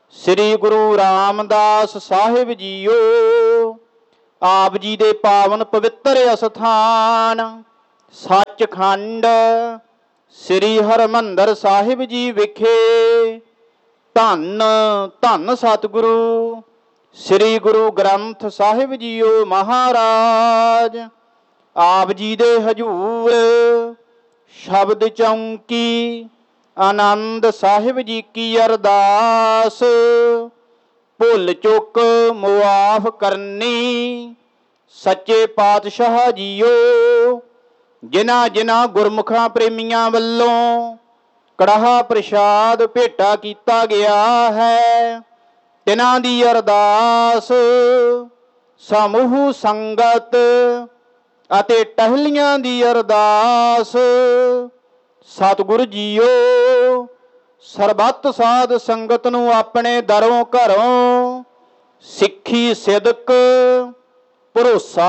ਸ੍ਰੀ Guru Ramdas Sahib JIO. ਆਪ ਜੀ ਦੇ ਪਾਵਨ ਪਵਿੱਤਰ ਅਸਥਾਨ ਸੱਚਖੰਡ ਸ੍ਰੀ ਹਰਿਮੰਦਰ ਸਾਹਿਬ ਜੀ ਵਿਖੇ ਧੰਨ ਧੰਨ ਸਤਿਗੁਰੂ ਸ੍ਰੀ ਗੁਰੂ ਗ੍ਰੰਥ ਸਾਹਿਬ ਜੀਓ ਮਹਾਰਾਜ ਆਪ ਜੀ ਦੇ ਹਜੂਰ ਸ਼ਬਦ ਚੌਂਕੀ ਆਨੰਦ ਸਾਹਿਬ ਜੀ ਕੀ ਅਰਦਾਸ। ਭੁੱਲ ਚੁੱਕ ਮੁਆਫ ਕਰਨੀ ਸੱਚੇ ਪਾਤਸ਼ਾਹ ਜੀਓ। ਜਿਨ੍ਹਾਂ ਜਿਨ੍ਹਾਂ ਗੁਰਮੁਖਾਂ ਪ੍ਰੇਮੀਆਂ ਵੱਲੋਂ ਕੜਾਹਾ ਪ੍ਰਸ਼ਾਦ ਭੇਟਾ ਕੀਤਾ ਗਿਆ ਹੈ, ਤਿਨਾਂ ਦੀ ਅਰਦਾਸ ਸਮੂਹ ਸੰਗਤ ਅਤੇ ਟਹਿਲੀਆਂ ਦੀ ਅਰਦਾਸ। ਸਤਿਗੁਰੂ ਜੀਓ ਸਰਬੱਤ ਸਾਧ ਸੰਗਤ ਨੂੰ ਆਪਣੇ ਦਰੋਂ ਘਰੋਂ ਸਿੱਖੀ ਸਿਦਕ ਭਰੋਸਾ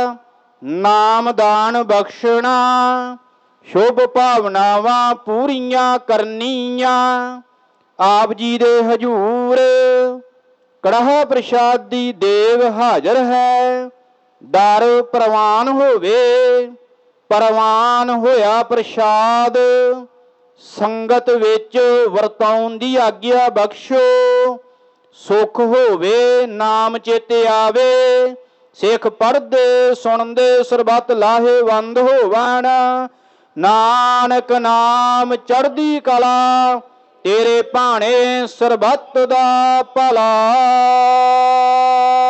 ਨਾਮਦਾਨ ਬਖਸ਼ਣਾ, ਸ਼ੁਭ ਭਾਵਨਾਵਾਂ ਪੂਰੀਆਂ ਕਰਨੀਆਂ। ਆਪ ਜੀ ਦੇ ਹਜੂਰ ਕੜਾਹਾ ਪ੍ਰਸ਼ਾਦ ਦੀ ਦੇਗ ਹਾਜ਼ਰ ਹੈ। ਦਰ ਪ੍ਰਵਾਨ ਹੋਵੇ, ਪ੍ਰਵਾਨ ਹੋਇਆ ਪ੍ਰਸ਼ਾਦ ਸੰਗਤ ਵਿੱਚ ਵਰਤਾਉਣ ਦੀ ਆਗਿਆ ਬਖਸ਼ੋ। ਸੁਖ ਹੋਵੇ ਨਾਮ ਚੇਤੇ ਆਵੇ, ਸਿੱਖ ਪੜ੍ਹਦੇ ਸੁਣਦੇ ਸਰਬੱਤ ਲਾਹੇਵੰਦ ਹੋਵਣ। ਨਾਨਕ ਨਾਮ ਚੜ੍ਹਦੀ ਕਲਾ, ਤੇਰੇ ਭਾਣੇ ਸਰਬੱਤ ਦਾ ਭਲਾ।